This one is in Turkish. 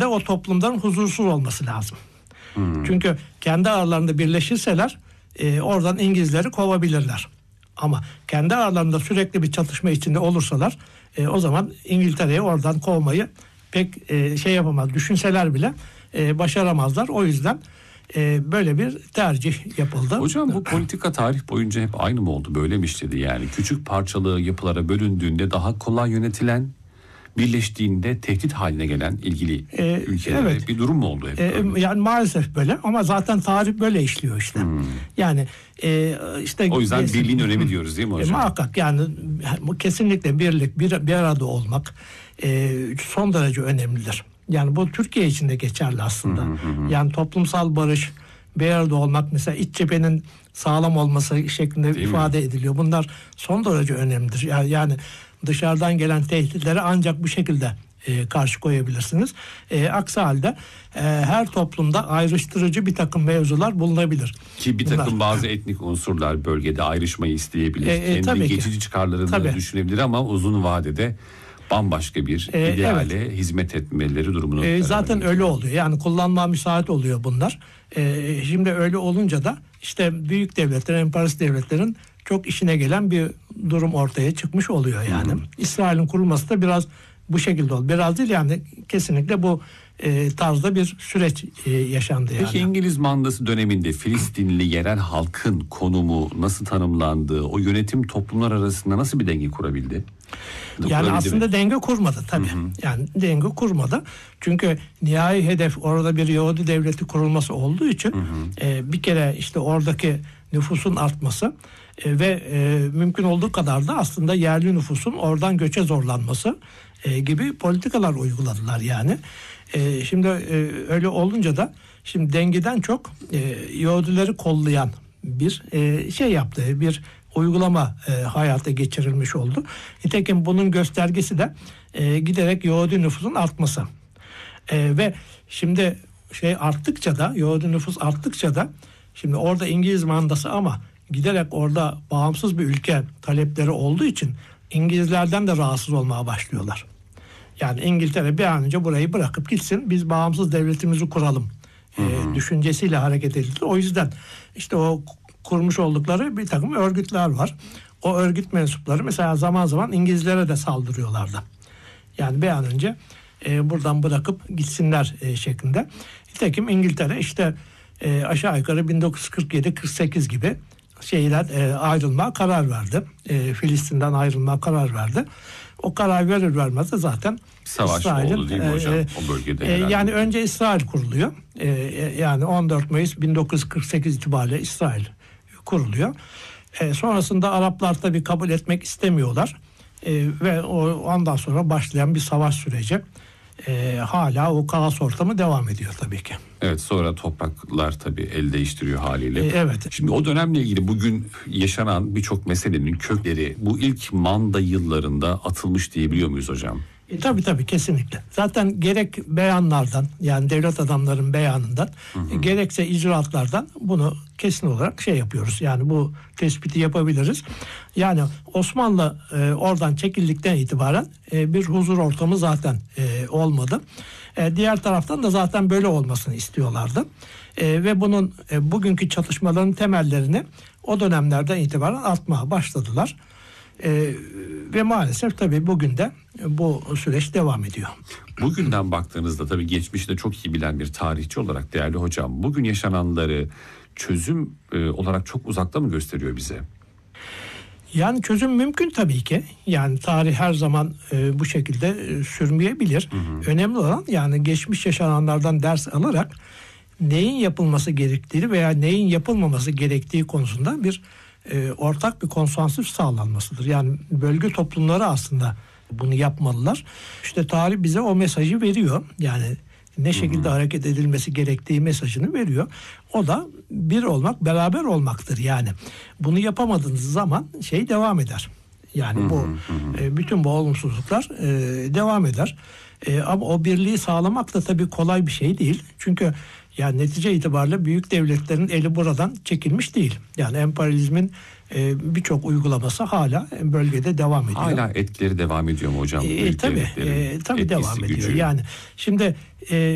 o toplumların huzursuz olması lazım. Çünkü kendi aralarında birleşirseler oradan İngilizleri kovabilirler. Ama kendi aralarında sürekli bir çatışma içinde olursalar o zaman İngiltere'yi oradan kovmayı pek şey yapamaz. Düşünseler bile başaramazlar. O yüzden böyle bir tercih yapıldı. Hocam bu politika tarih boyunca hep aynı mı oldu? Böyle mi işledi yani? Küçük parçalı yapılara bölündüğünde daha kolay yönetilen, birleştiğinde tehdit haline gelen ilgili ülkelere evet. bir durum mu oldu hep? Yani maalesef böyle ama zaten tarih böyle işliyor işte. Yani işte o yüzden birliğin önemi diyoruz değil mi hocam? Muhakkak yani kesinlikle birlik, bir arada olmak son derece önemlidir. Yani bu Türkiye için de geçerli aslında. Yani toplumsal barış, bir arada olmak, mesela iç cephenin sağlam olması şeklinde değil ifade ediliyor. Bunlar son derece önemlidir. Yani dışarıdan gelen tehditlere ancak bu şekilde karşı koyabilirsiniz. Aksi halde her toplumda ayrıştırıcı bir takım mevzular bulunabilir. Ki bir takım bazı etnik unsurlar bölgede ayrışmayı isteyebilir. Kendi geçici çıkarlarını düşünebilir ama uzun vadede bambaşka bir ideale hizmet etmeleri durumunu zaten öyle oluyor. Yani kullanmaya müsait oluyor bunlar. Şimdi öyle olunca da işte büyük devletlerin, emperyalist devletlerin çok işine gelen bir durum ortaya çıkmış oluyor yani. İsrail'in kurulması da biraz bu şekilde oldu. Biraz değil yani, kesinlikle bu tarzda bir süreç yaşandı yani. Peki İngiliz mandası döneminde Filistinli yerel halkın konumu nasıl tanımlandı? O yönetim toplumlar arasında nasıl bir denge kurabildi? Yani aslında denge kurmadı tabii. Yani denge kurmadı. Çünkü nihai hedef orada bir Yahudi devleti kurulması olduğu için bir kere işte oradaki nüfusun artması ve mümkün olduğu kadar da aslında yerli nüfusun oradan göçe zorlanması gibi politikalar uyguladılar yani. Şimdi öyle olunca da şimdi dengeden çok Yahudileri kollayan bir şey yaptı, bir uygulama hayata geçirilmiş oldu. Nitekim bunun göstergesi de giderek Yahudi nüfusun artması. Ve şimdi arttıkça da, Yahudi nüfus arttıkça da, şimdi orada İngiliz mandası ama giderek orada bağımsız bir ülke talepleri olduğu için İngilizlerden de rahatsız olmaya başlıyorlar. Yani İngiltere bir an önce burayı bırakıp gitsin, biz bağımsız devletimizi kuralım düşüncesiyle hareket edildi. O yüzden işte o kurmuş oldukları bir takım örgütler var. O örgüt mensupları mesela zaman zaman İngilizlere de saldırıyorlardı. Yani bir an önce buradan bırakıp gitsinler şeklinde. Nitekim İngiltere işte aşağı yukarı 1947-48 gibi ayrılmaya karar verdi. Filistin'den ayrılmaya karar verdi. O karar verir vermez de zaten savaş oldu değil mi hocam o bölgede? Yani önce İsrail kuruluyor. Yani 14 Mayıs 1948 itibariyle İsrail kuruluyor. Sonrasında Araplar tabii kabul etmek istemiyorlar. Ve ondan sonra başlayan bir savaş süreci. Hala o kaos ortamı devam ediyor tabii ki. Evet, sonra topraklar tabii el değiştiriyor haliyle. Evet. Şimdi o dönemle ilgili bugün yaşanan birçok meselenin kökleri bu ilk manda yıllarında atılmış diyebiliyor muyuz hocam? Tabii kesinlikle. Zaten gerek beyanlardan, yani devlet adamların beyanından, gerekse icraatlardan bunu kesin olarak yapıyoruz. Yani bu tespiti yapabiliriz. Yani Osmanlı oradan çekildikten itibaren bir huzur ortamı zaten olmadı. Diğer taraftan da zaten böyle olmasını istiyorlardı. Ve bunun bugünkü çatışmaların temellerini o dönemlerden itibaren atmaya başladılar. Ve maalesef tabii bugün de bu süreç devam ediyor. Bugünden baktığınızda tabii geçmişte çok iyi bilen bir tarihçi olarak değerli hocam, bugün yaşananları çözüm olarak çok uzakta mı gösteriyor bize? Yani çözüm mümkün tabii ki. Yani tarih her zaman bu şekilde sürmeyebilir. Önemli olan yani geçmiş yaşananlardan ders alarak neyin yapılması gerektiği veya neyin yapılmaması gerektiği konusunda bir ortak bir konsensüs sağlanmasıdır. Yani bölge toplumları aslında bunu yapmalılar. İşte tarih bize o mesajı veriyor. Yani ne şekilde hareket edilmesi gerektiği mesajını veriyor. O da bir olmak, beraber olmaktır. Yani bunu yapamadığınız zaman devam eder. Yani bu bütün bu olumsuzluklar devam eder. Ama o birliği sağlamak da tabii kolay bir şey değil. Çünkü yani netice itibariyle büyük devletlerin eli buradan çekilmiş değil. Yani emperyalizmin birçok uygulaması hala bölgede devam ediyor. Hala etkileri devam ediyor mu hocam? Tabii devam ediyor. Yani şimdi